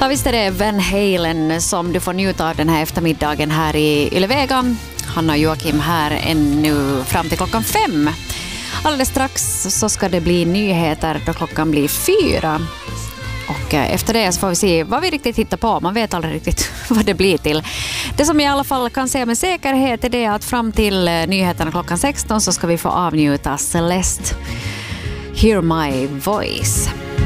Ja, visst är det Van Halen som du får njuta av den här eftermiddagen här i Ylevega. Hanna och Joakim här ännu fram till 5:00. Alldeles strax så ska det bli nyheter då klockan blir 4. Och efter det så får vi se vad vi riktigt hittar på. Man vet aldrig riktigt vad det blir till. Det som jag i alla fall kan säga med säkerhet är det att fram till nyheterna klockan 16 så ska vi få avnjuta Celeste. Hear My Voice.